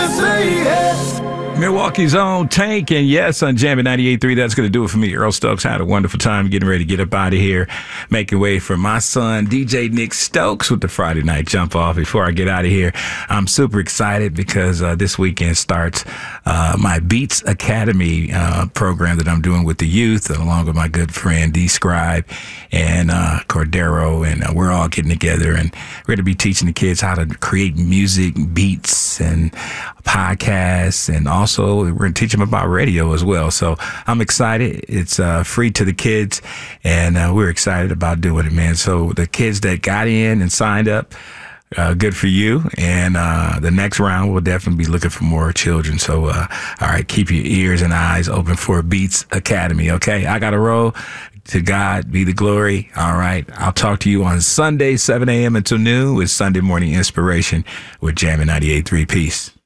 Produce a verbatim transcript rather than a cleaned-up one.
say yes. Milwaukee's own Tank, and yes, on Jamming ninety-eight point three, that's going to do it for me. Earl Stokes had a wonderful time getting ready to get up out of here, making way for my son, D J Nick Stokes, with the Friday Night Jump Off. Before I get out of here, I'm super excited because uh, this weekend starts uh, my Beats Academy uh, program that I'm doing with the youth, along with my good friend D Scribe and uh, Cordero, and uh, we're all getting together, and we're going to be teaching the kids how to create music, beats, and podcasts, and also we're going to teach them about radio as well. So I'm excited. It's uh, free to the kids, and uh, we're excited about doing it, man. So the kids that got in and signed up, uh, good for you. And uh, the next round, we'll definitely be looking for more children. So, uh, all right, keep your ears and eyes open for Beats Academy, okay? I got to roll. To God be the glory. All right. I'll talk to you on Sunday, seven a.m. until noon with Sunday Morning Inspiration with Jammin' ninety-eight point three. Peace.